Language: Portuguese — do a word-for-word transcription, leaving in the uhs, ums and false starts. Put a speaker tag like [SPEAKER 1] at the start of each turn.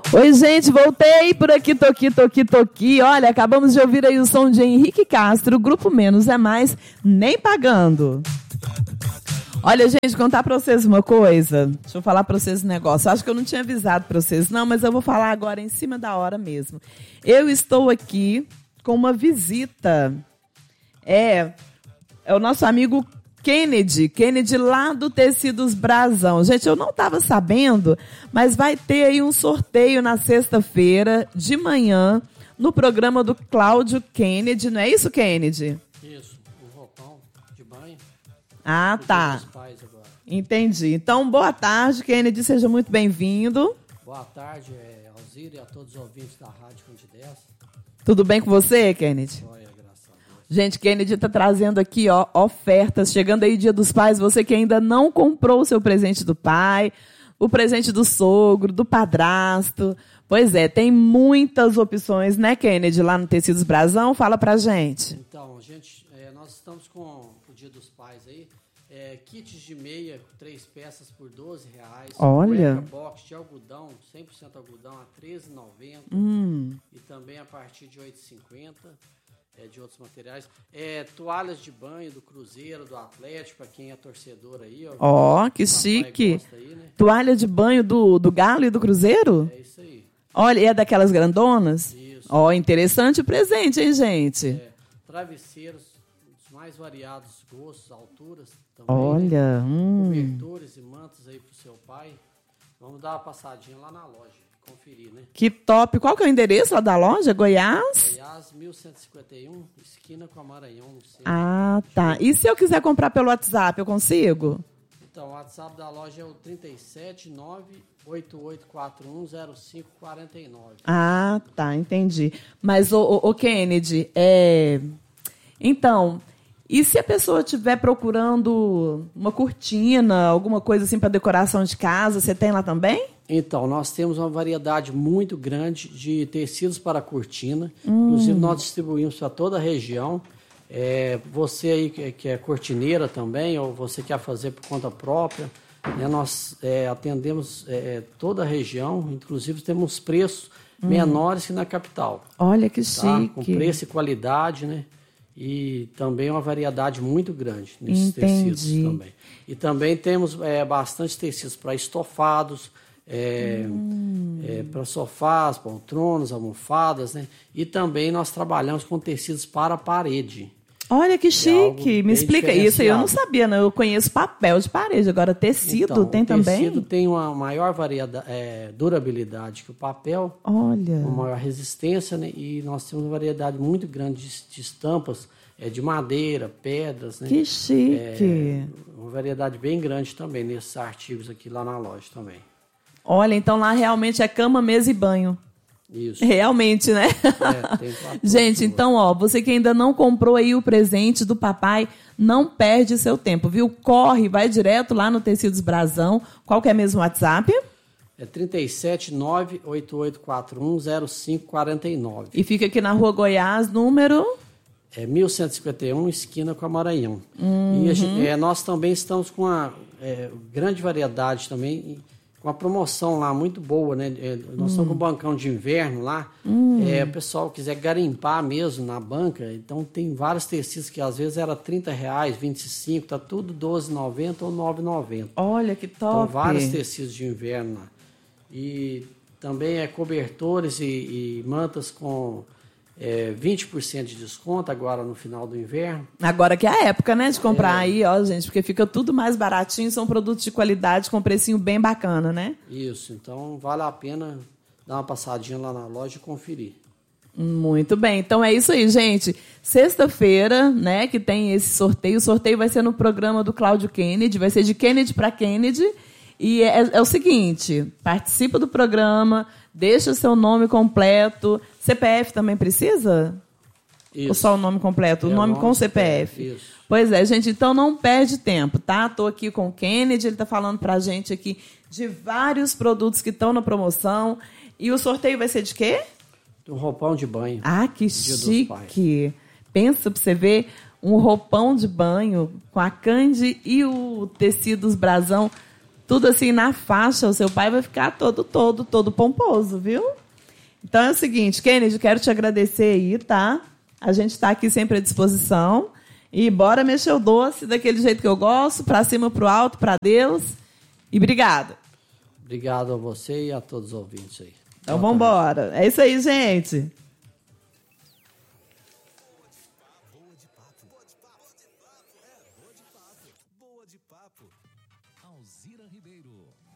[SPEAKER 1] Oi, gente, voltei por aqui, tô aqui, tô aqui, tô aqui. Olha, acabamos de ouvir aí o som de Henrique Castro, Grupo Menos é Mais, Nem Pagando. Olha, gente, contar pra vocês uma coisa. Deixa eu falar pra vocês um negócio. Acho que eu não tinha avisado pra vocês, não, mas eu vou falar agora em cima da hora mesmo. Eu estou aqui com uma visita. É, é o nosso amigo Kennedy, Kennedy lá do Tecidos Brasão. Gente, eu não estava sabendo, mas vai ter aí um sorteio na sexta-feira de manhã no programa do Cláudio Kennedy. Não é isso, Kennedy?
[SPEAKER 2] Isso, o roupão de banho.
[SPEAKER 1] Ah, tá. Entendi. Então, boa tarde, Kennedy, seja muito bem-vindo.
[SPEAKER 2] Boa tarde, é, Alzira, e a todos os ouvintes da Rádio Fonte dez.
[SPEAKER 1] Tudo bem com você, Kennedy?
[SPEAKER 2] Olha, graças a Deus.
[SPEAKER 1] Gente, Kennedy está trazendo aqui, ó, ofertas. Chegando aí Dia dos Pais, você que ainda não comprou o seu presente do pai, o presente do sogro, do padrasto. Pois é, tem muitas opções, né, Kennedy, lá no Tecidos Brasão? Fala pra gente.
[SPEAKER 2] Então, gente, é, nós estamos com o Dia dos Pais aí. É, kits de meia, três peças por doze reais.
[SPEAKER 1] Olha.
[SPEAKER 2] Cueca box de algodão, cem por cento algodão, a treze reais e noventa centavos.
[SPEAKER 1] Hum.
[SPEAKER 2] E também a partir de oito reais e cinquenta centavos. É, de outros materiais. É, toalhas de banho do Cruzeiro, do Atlético, para quem é torcedor aí.
[SPEAKER 1] Ó, oh, que chique.
[SPEAKER 2] Aí, né?
[SPEAKER 1] Toalha de banho do, do Galo e do Cruzeiro?
[SPEAKER 2] É isso aí.
[SPEAKER 1] Olha, e é daquelas grandonas?
[SPEAKER 2] Isso.
[SPEAKER 1] Ó, oh, interessante o presente, hein, gente?
[SPEAKER 2] É, travesseiros, os mais variados gostos, alturas também.
[SPEAKER 1] Olha,
[SPEAKER 2] né?
[SPEAKER 1] hum.
[SPEAKER 2] Cobertores e mantos aí pro seu pai. Vamos dar uma passadinha lá na loja, conferir, né?
[SPEAKER 1] Que top. Qual que é o endereço lá da loja? Goiás?
[SPEAKER 2] Goiás, mil cento e cinquenta e um, esquina com a Maranhão, no centro.
[SPEAKER 1] Ah, tá. E se eu quiser comprar pelo WhatsApp, eu consigo?
[SPEAKER 2] Então, o WhatsApp da loja é o trinta e sete, nove oito oito quatro um, zero cinco quatro nove.
[SPEAKER 1] Ah, tá, entendi. Mas, ô, ô, ô Kennedy, é... então, e se a pessoa estiver procurando uma cortina, alguma coisa assim para decoração de casa, você tem lá também?
[SPEAKER 2] Então, nós temos uma variedade muito grande de tecidos para cortina. Hum. Inclusive, nós distribuímos para toda a região. É, você aí que é cortineira também, ou você quer fazer por conta própria, né, nós é, atendemos é, toda a região, inclusive temos preços hum. menores que na capital.
[SPEAKER 1] Olha que
[SPEAKER 2] tá?
[SPEAKER 1] chique.
[SPEAKER 2] Com preço e qualidade, né? E também uma variedade muito grande nesses
[SPEAKER 1] Entendi.
[SPEAKER 2] tecidos também. E também temos é, bastante tecidos para estofados, É, hum. é, para sofás, poltronas, almofadas, né? E também nós trabalhamos com tecidos para a parede.
[SPEAKER 1] Olha que chique, me explica isso aí, eu não sabia, não. Eu conheço papel de parede, agora tecido
[SPEAKER 2] então,
[SPEAKER 1] tem
[SPEAKER 2] o
[SPEAKER 1] também?
[SPEAKER 2] Tecido tem uma maior variedade, é, durabilidade que o papel,
[SPEAKER 1] olha,
[SPEAKER 2] uma maior resistência, né? E nós temos uma variedade muito grande de, de estampas, é, de madeira, pedras, né?
[SPEAKER 1] Que chique!
[SPEAKER 2] É, uma variedade bem grande também nesses artigos aqui lá na loja também.
[SPEAKER 1] Olha, então lá realmente é cama, mesa e banho.
[SPEAKER 2] Isso.
[SPEAKER 1] Realmente, né?
[SPEAKER 2] É, tem
[SPEAKER 1] gente, então, ó, você que ainda não comprou aí o presente do papai, não perde seu tempo, viu? Corre, vai direto lá no Tecidos Brasão. Qual que é mesmo o WhatsApp?
[SPEAKER 2] É trinta e sete, nove oito oito quatro um, zero cinco quatro nove.
[SPEAKER 1] E fica aqui na Rua Goiás, número...
[SPEAKER 2] É mil cento e cinquenta e um, esquina com a Maranhão.
[SPEAKER 1] Uhum.
[SPEAKER 2] E a gente, é, nós também estamos com uma é, grande variedade também... com uma promoção lá muito boa, né? Nós hum. estamos com um bancão de inverno lá. Hum. É, o pessoal quiser garimpar mesmo na banca, então tem vários tecidos que às vezes era trinta reais, vinte e cinco, tá tudo doze reais e noventa centavos ou nove reais e noventa centavos.
[SPEAKER 1] Olha que top!
[SPEAKER 2] Então, vários tecidos de inverno lá. E também é cobertores e, e mantas com é, vinte por cento de desconto agora no final do inverno.
[SPEAKER 1] Agora que é a época, né, de comprar
[SPEAKER 2] é.
[SPEAKER 1] aí, ó, gente, porque fica tudo mais baratinho, são produtos de qualidade com precinho bem bacana, né?
[SPEAKER 2] Isso, então vale a pena dar uma passadinha lá na loja e conferir.
[SPEAKER 1] Muito bem, então é isso aí, gente. Sexta-feira, né, que tem esse sorteio. O sorteio vai ser no programa do Cláudio Kennedy, vai ser de Kennedy para Kennedy. E é, é o seguinte, participa do programa, deixa o seu nome completo. C P F também precisa?
[SPEAKER 2] Isso.
[SPEAKER 1] Ou só o nome completo? O
[SPEAKER 2] é,
[SPEAKER 1] nome, nome com C P F.
[SPEAKER 2] C P F. Isso.
[SPEAKER 1] Pois é, gente, então não perde tempo, tá? Estou aqui com o Kennedy, ele está falando para a gente aqui de vários produtos que estão na promoção. E o sorteio vai ser de quê?
[SPEAKER 2] Um roupão de banho.
[SPEAKER 1] Ah, que chique! Pensa para você ver um roupão de banho com a Candy e o Tecidos Brasão. tudo assim na faixa, o seu pai vai ficar todo, todo, todo pomposo, viu? Então é o seguinte, Kennedy, quero te agradecer aí, tá? A gente está aqui sempre à disposição. E bora mexer o doce daquele jeito que eu gosto, para cima, para o alto, para Deus. E obrigado.
[SPEAKER 2] Obrigado a você e a todos os ouvintes aí.
[SPEAKER 1] Então vamos embora. É isso aí, gente.
[SPEAKER 3] Alzira Ribeiro.